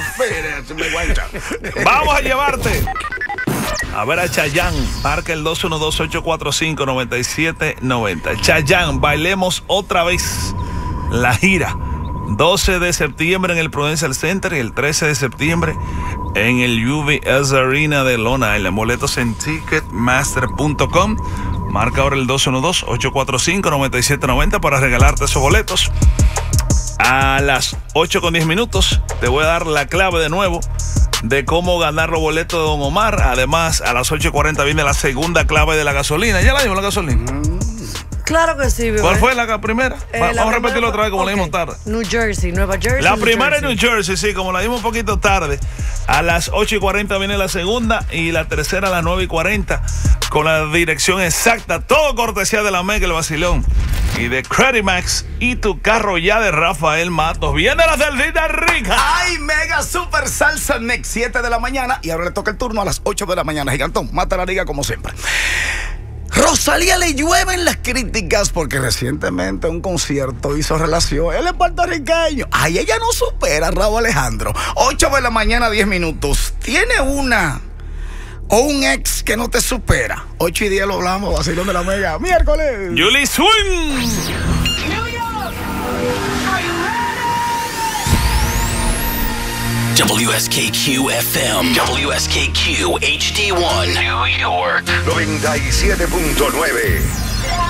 Vamos a llevarte a ver a Chayanne. Marca el 212-845-9790. Chayanne, bailemos otra vez. La gira 12 de septiembre en el Prudential Center y el 13 de septiembre en el UBS Arena de Long Island. Boletos en Ticketmaster.com. Marca ahora el 212-845-9790 para regalarte esos boletos. A las 8:10 te voy a dar la clave de nuevo de cómo ganar los boletos de Don Omar. Además, a las 8:40 viene la segunda clave de la gasolina. ¿Ya la dimos la gasolina? Claro que sí, bebé. ¿Cuál fue la primera? Vamos a repetirlo otra vez como la dimos tarde. New Jersey, Nueva Jersey. La primera en New Jersey, sí, como la dimos un poquito tarde. A las 8:40 viene la segunda y la tercera a las 9:40 con la dirección exacta. Todo cortesía de la Mega, el Vacilón y de Credit Max y tu carro ya de Rafael Matos. Viene la salsita rica. ¡Ay, Mega Super Salsa Next! 7 de la mañana y ahora le toca el turno a las 8 de la mañana. Gigantón, mata la liga como siempre. Rosalía le llueven las críticas porque recientemente en un concierto hizo relación. Él es puertorriqueño. Ay, ella no supera a Raúl Alejandro. 8 de la mañana, 10 minutos. ¿Tiene una o un ex que no te supera? 8:10 lo hablamos, vacilón de la Mega. Miércoles. Julie Swing. WSKQ FM, WSKQ HD1, New York, 97.9.